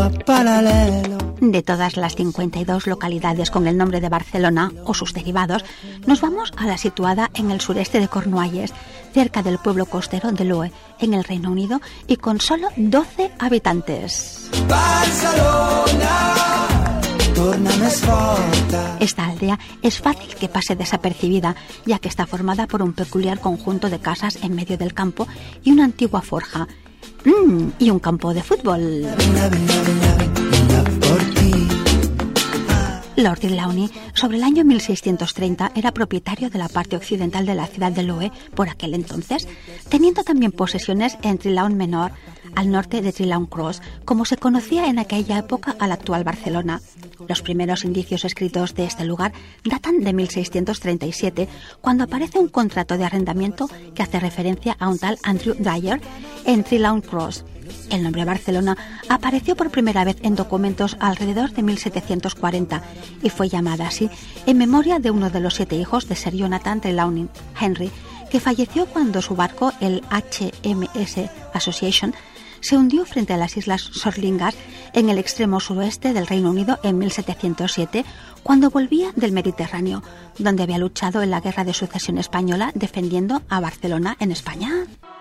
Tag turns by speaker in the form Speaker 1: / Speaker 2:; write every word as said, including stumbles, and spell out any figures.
Speaker 1: De todas las cincuenta y dos localidades con el nombre de Barcelona o sus derivados, nos vamos a la situada en el sureste de Cornualles, cerca del pueblo costero de Loe, en el Reino Unido, y con solo doce habitantes. Barcelona, esta aldea es fácil que pase desapercibida, ya que está formada por un peculiar conjunto de casas en medio del campo y una antigua forja. Mm, y un campo de fútbol. Lord Trelawney, sobre el año mil seiscientos treinta, era propietario de la parte occidental de la ciudad de Loe por aquel entonces, teniendo también posesiones en Trelawney Menor, al norte de Trelawney Cross, como se conocía en aquella época a la actual Barcelona. Los primeros indicios escritos de este lugar datan de mil seiscientos treinta y siete, cuando aparece un contrato de arrendamiento que hace referencia a un tal Andrew Dyer en Trelawney Cross. El nombre Barcelona apareció por primera vez en documentos alrededor de mil setecientos cuarenta y fue llamada así en memoria de uno de los siete hijos de Sir Jonathan Trelawney, Henry, que falleció cuando su barco, el H M S Association, se hundió frente a las islas Sorlingas en el extremo suroeste del Reino Unido en mil setecientos siete, cuando volvía del Mediterráneo, donde había luchado en la Guerra de Sucesión Española defendiendo a Barcelona en España.